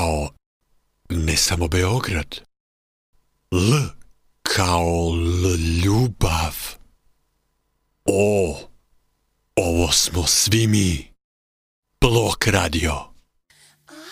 kao ne samo Beograd. L kao ljubav. O, ovo smo svi mi. Blok Radio.